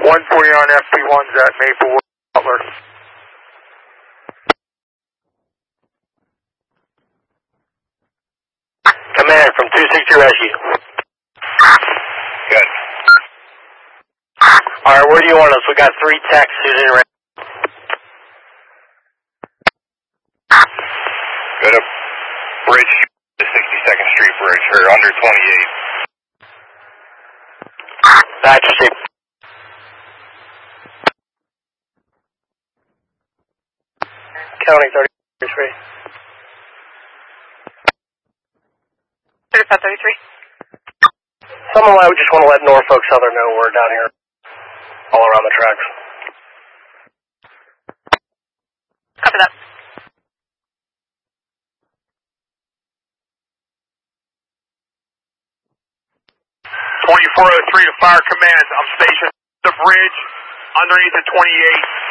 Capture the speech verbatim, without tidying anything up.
one forty-nine F P one's at Maplewood, Butler. Command from two sixty Rescue. Good. Alright, where do you want us? We got three techs who's in range. Go to bridge, the sixty-second Street Bridge, or under twenty-eight. Thatcher Street. County thirty-three. thirty-five thirty-three. Someone I would just want to let Norfolk Southern know we're down here all around the tracks. Copy that. twenty-four oh three to Fire Command. I'm stationed at the bridge underneath the twenty-eight.